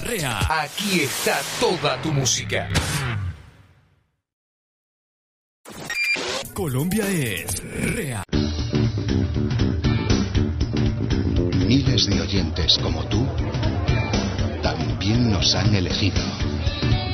REA. Aquí está toda tu música. Colombia es REA. Miles de oyentes como tú también nos han elegido.